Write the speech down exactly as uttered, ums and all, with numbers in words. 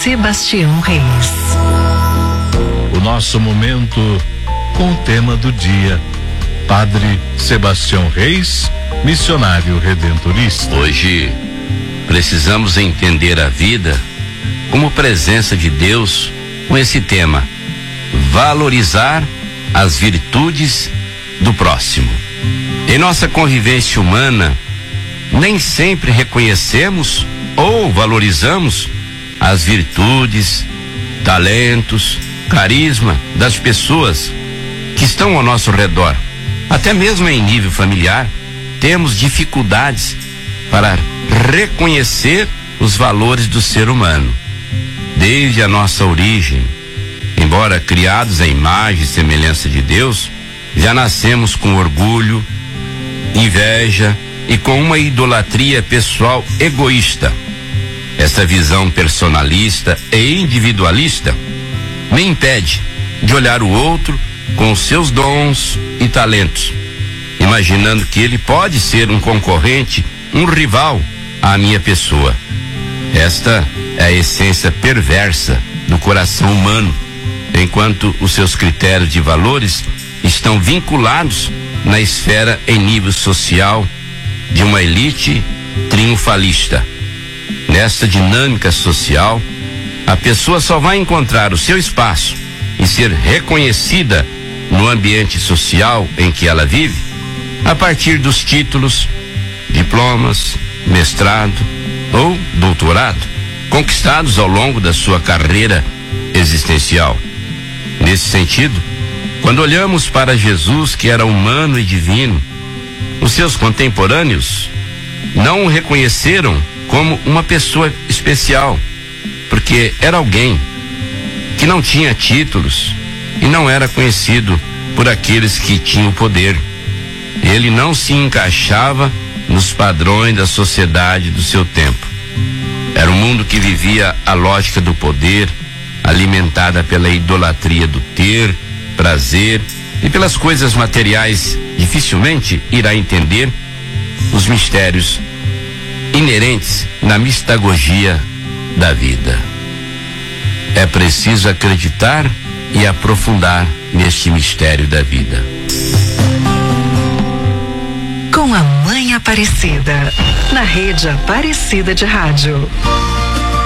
Sebastião Reis. O nosso momento com o tema do dia, Padre Sebastião Reis, missionário redentorista. Hoje precisamos entender a vida como presença de Deus com esse tema: valorizar as virtudes do próximo. Em nossa convivência humana, nem sempre reconhecemos ou valorizamos as virtudes, talentos, carisma das pessoas que estão ao nosso redor. Até mesmo em nível familiar, temos dificuldades para reconhecer os valores do ser humano. Desde a nossa origem, embora criados à imagem e semelhança de Deus, já nascemos com orgulho, inveja e com uma idolatria pessoal egoísta. Essa visão personalista e individualista me impede de olhar o outro com os seus dons e talentos, imaginando que ele pode ser um concorrente, um rival à minha pessoa. Esta é a essência perversa do coração humano, enquanto os seus critérios de valores estão vinculados na esfera em nível social de uma elite triunfalista. Nesta dinâmica social, a pessoa só vai encontrar o seu espaço e ser reconhecida no ambiente social em que ela vive a partir dos títulos, diplomas, mestrado ou doutorado conquistados ao longo da sua carreira existencial. Nesse sentido, quando olhamos para Jesus, que era humano e divino, os seus contemporâneos não o reconheceram como uma pessoa especial, porque era alguém que não tinha títulos e não era conhecido por aqueles que tinham poder. Ele não se encaixava nos padrões da sociedade do seu tempo. Era um mundo que vivia a lógica do poder, alimentada pela idolatria do ter, prazer e pelas coisas materiais. Dificilmente irá entender os mistérios inerentes na mistagogia da vida. É preciso acreditar e aprofundar neste mistério da vida. Com a Mãe Aparecida, na Rede Aparecida de Rádio.